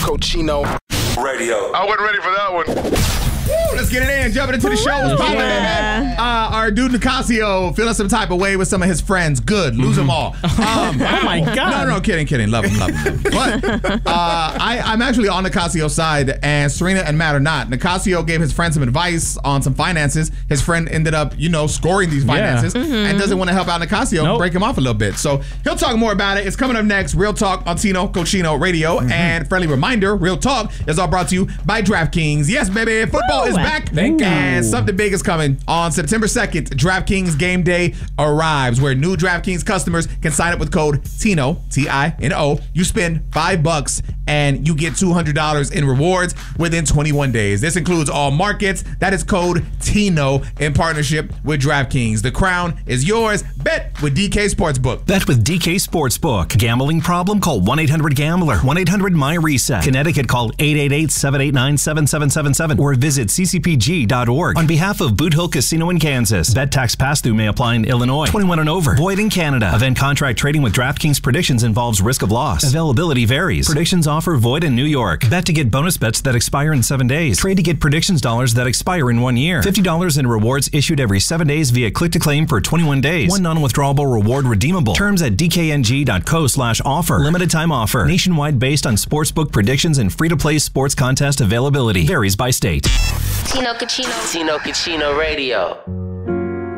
Cochino Radio. I wasn't ready for that one. Woo, let's get it in. Jumping into the show. What's poppin', baby? Our dude Nicasio feeling some type of way with some of his friends. Good. Lose them all. Oh, my God. No, kidding. Love him. But I'm actually on Nicasio's side, and Serena and Matt are not. Nicasio gave his friend some advice on some finances. His friend ended up, scoring these finances and doesn't want to help out Nicasio and break him off a little bit. So he'll talk more about it. It's coming up next. Real Talk on Tino Cochino Radio. And friendly reminder, Real Talk is all brought to you by DraftKings. Yes, baby. Football is back. Thank you. And something big is coming. On September 2nd, DraftKings Game Day arrives, where new DraftKings customers can sign up with code TINO, T-I-N-O. You spend $5 and you get $200 in rewards within 21 days. This includes all markets. That is code TINO in partnership with DraftKings. The crown is yours. Bet with DK Sportsbook. Bet with DK Sportsbook. Gambling problem? Call 1-800-GAMBLER. 1-800-MY-RESET. Connecticut, call 888-789-7777 or visit ccpg.org. On behalf of Boot Hill Casino in Kansas, bet tax pass-through may apply in Illinois. 21 and over. Void in Canada. Event contract trading with DraftKings Predictions involves risk of loss. Availability varies. Predictions offer void in New York. Bet to get bonus bets that expire in 7 days. Trade to get predictions dollars that expire in 1 year. $50 in rewards issued every 7 days via click-to-claim for 21 days. One non-withdrawable reward redeemable. Terms at dkng.co/offer. Limited time offer. Nationwide based on sportsbook predictions and free-to-play sports contest availability. Varies by state. Tino Cochino Radio.